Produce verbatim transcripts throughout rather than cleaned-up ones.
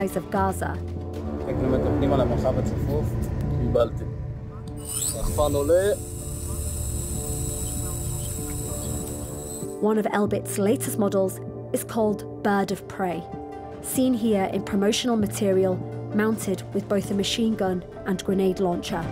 of Gaza. One of Elbit's latest models is called Bird of Prey, seen here in promotional material mounted with both a machine gun and grenade launcher.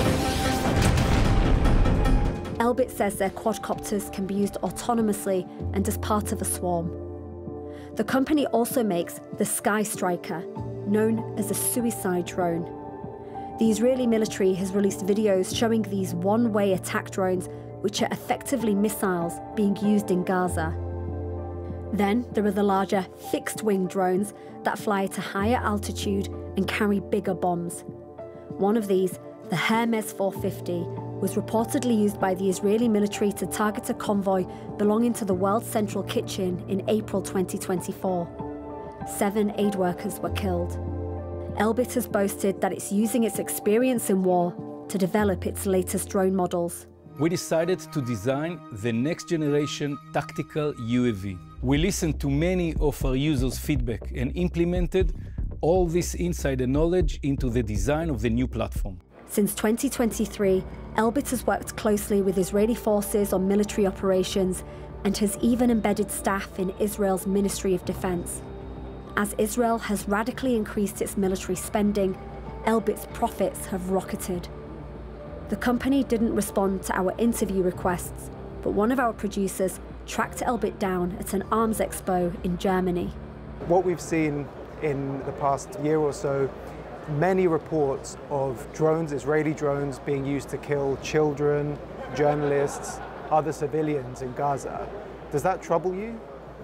Elbit says their quadcopters can be used autonomously and as part of a swarm. The company also makes the Sky Striker, known as a suicide drone. The Israeli military has released videos showing these one-way attack drones, which are effectively missiles being used in Gaza. Then there are the larger fixed-wing drones that fly to higher altitude and carry bigger bombs. One of these, the Hermes four fifty, was reportedly used by the Israeli military to target a convoy belonging to the World Central Kitchen in April twenty twenty-four. Seven aid workers were killed. Elbit has boasted that it's using its experience in war to develop its latest drone models. We decided to design the next generation tactical U A V. We listened to many of our users' feedback and implemented all this insider knowledge into the design of the new platform. Since twenty twenty-three, Elbit has worked closely with Israeli forces on military operations and has even embedded staff in Israel's Ministry of Defense. As Israel has radically increased its military spending, Elbit's profits have rocketed. The company didn't respond to our interview requests, but one of our producers tracked Elbit down at an arms expo in Germany. What we've seen in the past year or so, many reports of drones, Israeli drones, being used to kill children, journalists, other civilians in Gaza. Does that trouble you?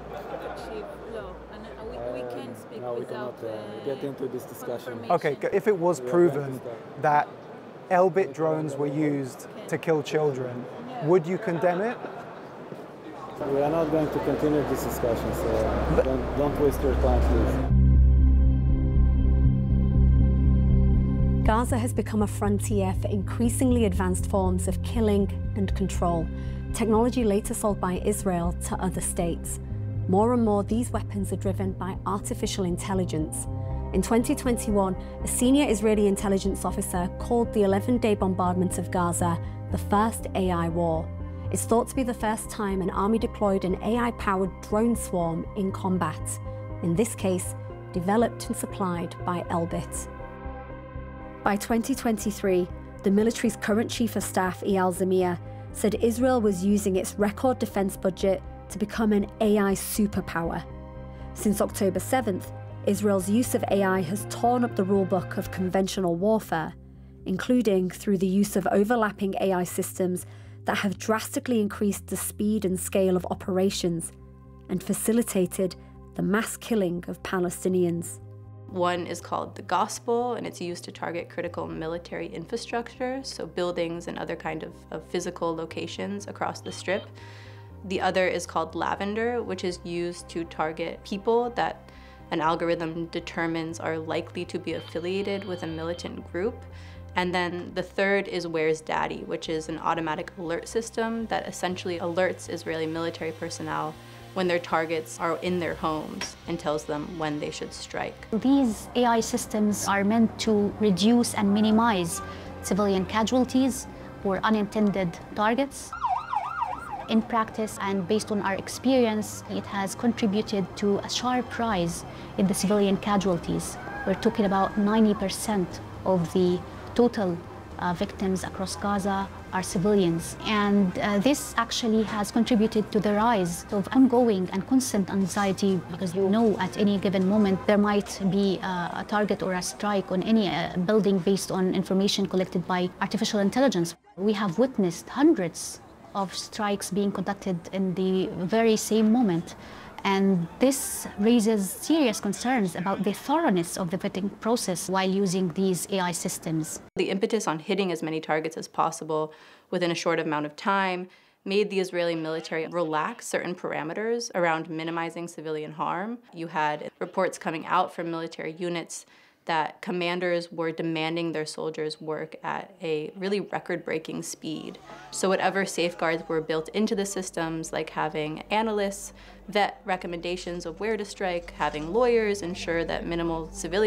No, we cannot uh, get into this discussion. Okay, if it was proven that Elbit drones were used to kill children, would you condemn it? We are not going to continue this discussion, so don't, don't waste your time, please. Gaza has become a frontier for increasingly advanced forms of killing and control, technology later sold by Israel to other states. More and more, these weapons are driven by artificial intelligence. In twenty twenty-one, a senior Israeli intelligence officer called the eleven-day bombardment of Gaza the first A I war. It's thought to be the first time an army deployed an A I-powered drone swarm in combat, in this case, developed and supplied by Elbit. By twenty twenty-three, the military's current chief of staff, Eyal Zamir, said Israel was using its record defense budget to become an A I superpower. Since October seventh, Israel's use of A I has torn up the rulebook of conventional warfare, including through the use of overlapping A I systems that have drastically increased the speed and scale of operations and facilitated the mass killing of Palestinians. One is called the Gospel, and it's used to target critical military infrastructure, so buildings and other kind of, of physical locations across the Strip. The other is called Lavender, which is used to target people that an algorithm determines are likely to be affiliated with a militant group. And then the third is Where's Daddy, which is an automatic alert system that essentially alerts Israeli military personnel when their targets are in their homes and tells them when they should strike. These A I systems are meant to reduce and minimize civilian casualties or unintended targets. In practice and based on our experience, it has contributed to a sharp rise in the civilian casualties. We're talking about ninety percent of the total uh, victims across Gaza are civilians. And uh, this actually has contributed to the rise of ongoing and constant anxiety, because you know at any given moment there might be uh, a target or a strike on any uh, building based on information collected by artificial intelligence. We have witnessed hundreds of strikes being conducted in the very same moment. And this raises serious concerns about the thoroughness of the vetting process while using these A I systems. The impetus on hitting as many targets as possible within a short amount of time made the Israeli military relax certain parameters around minimizing civilian harm. You had reports coming out from military units that commanders were demanding their soldiers work at a really record-breaking speed. So whatever safeguards were built into the systems, like having analysts vet recommendations of where to strike, having lawyers ensure that minimal civilian